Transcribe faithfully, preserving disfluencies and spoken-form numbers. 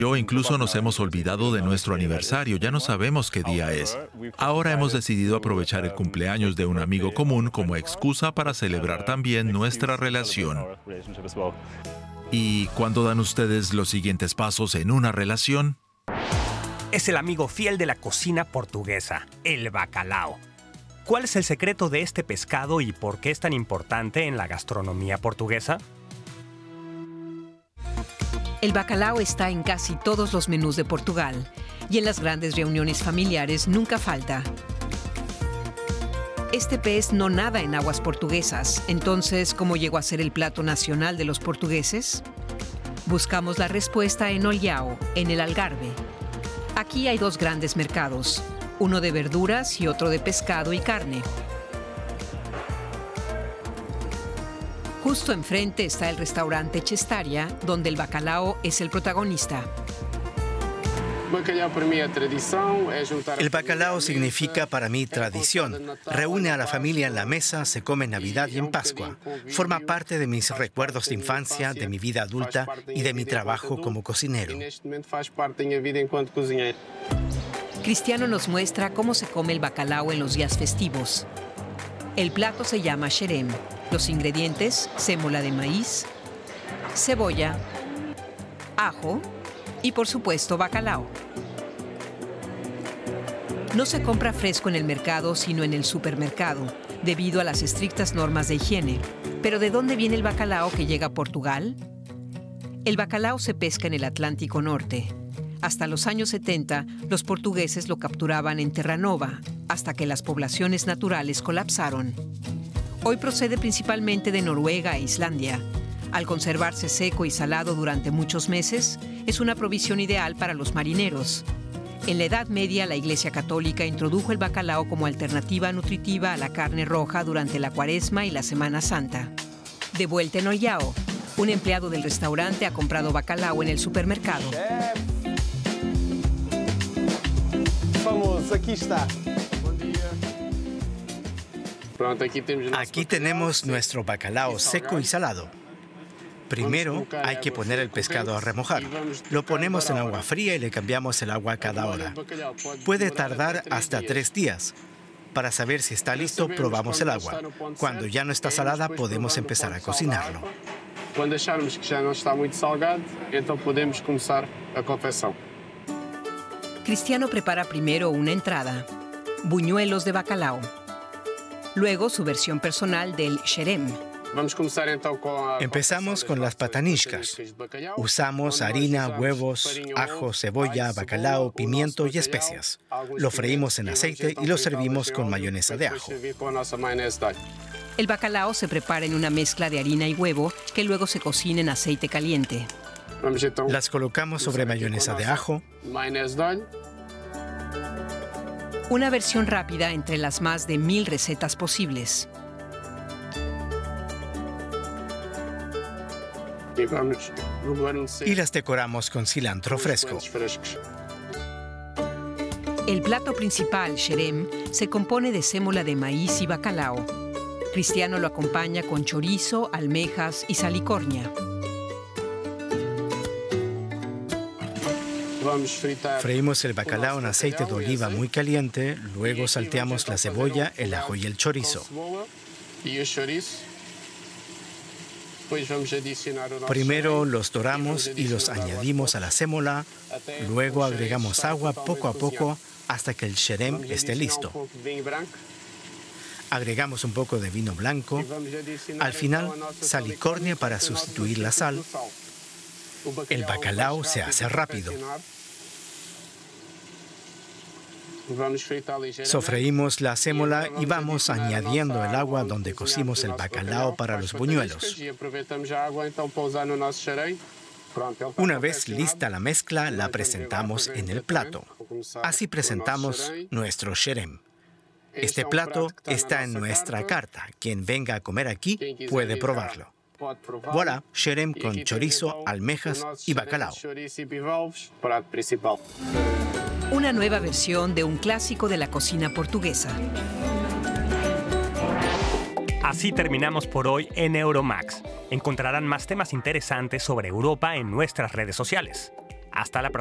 Yo incluso nos hemos olvidado de nuestro aniversario, ya no sabemos qué día es. Ahora hemos decidido aprovechar el cumpleaños de un amigo común como excusa para celebrar también nuestra relación. ¿Y cuándo dan ustedes los siguientes pasos en una relación? Es el amigo fiel de la cocina portuguesa, el bacalao. ¿Cuál es el secreto de este pescado y por qué es tan importante en la gastronomía portuguesa? El bacalao está en casi todos los menús de Portugal y en las grandes reuniones familiares nunca falta. Este pez no nada en aguas portuguesas, entonces, ¿cómo llegó a ser el plato nacional de los portugueses? Buscamos la respuesta en Olhão, en el Algarve. Aquí hay dos grandes mercados, uno de verduras y otro de pescado y carne. Justo enfrente está el restaurante Chestaria, donde el bacalao es el protagonista. El bacalao significa para mí tradición. Reúne a la familia en la mesa, se come en Navidad y en Pascua. Forma parte de mis recuerdos de infancia, de mi vida adulta y de mi trabajo como cocinero. Cristiano nos muestra cómo se come el bacalao en los días festivos. El plato se llama xerém. Los ingredientes: sémola de maíz, cebolla, ajo y, por supuesto, bacalao. No se compra fresco en el mercado, sino en el supermercado, debido a las estrictas normas de higiene. ¿Pero de dónde viene el bacalao que llega a Portugal? El bacalao se pesca en el Atlántico Norte. Hasta los años setenta, los portugueses lo capturaban en Terranova, hasta que las poblaciones naturales colapsaron. Hoy procede principalmente de Noruega e Islandia. Al conservarse seco y salado durante muchos meses, es una provisión ideal para los marineros. En la Edad Media, la Iglesia Católica introdujo el bacalao como alternativa nutritiva a la carne roja durante la Cuaresma y la Semana Santa. De vuelta en Olhão, un empleado del restaurante ha comprado bacalao en el supermercado. Vamos, aquí está. Aquí tenemos nuestro bacalao seco y salado. Primero hay que poner el pescado a remojar. Lo ponemos en agua fría y le cambiamos el agua cada hora. Puede tardar hasta tres días. Para saber si está listo, probamos el agua. Cuando ya no está salada, podemos empezar a cocinarlo. Cuando acharmos que ya no está muy salgado, entonces podemos comenzar a confección. Cristiano prepara primero una entrada, buñuelos de bacalao. Luego su versión personal del xerém. Empezamos con las patanishkas. Usamos harina, huevos, ajo, cebolla, bacalao, pimiento y especias. Lo freímos en aceite y lo servimos con mayonesa de ajo. El bacalao se prepara en una mezcla de harina y huevo que luego se cocina en aceite caliente. Las colocamos sobre mayonesa de ajo. Una versión rápida entre las más de mil recetas posibles. Y las decoramos con cilantro fresco. El plato principal, xerém, se compone de sémola de maíz y bacalao. Cristiano lo acompaña con chorizo, almejas y salicornia. Freímos el bacalao en aceite de oliva muy caliente, luego salteamos la cebolla, el ajo y el chorizo. Primero los doramos y los añadimos a la sémola, luego agregamos agua poco a poco hasta que el xerém esté listo. Agregamos un poco de vino blanco, al final salicornia para sustituir la sal. El bacalao se hace rápido. Sofreímos la sémola y vamos añadiendo el agua donde cocimos el bacalao para los buñuelos. Una vez lista la mezcla, la presentamos en el plato. Así presentamos nuestro xerém. Este plato está en nuestra carta. Quien venga a comer aquí puede probarlo. Voilà, xerém con chorizo, almejas y bacalao. Una nueva versión de un clásico de la cocina portuguesa. Así terminamos por hoy en Euromax. Encontrarán más temas interesantes sobre Europa en nuestras redes sociales. Hasta la próxima.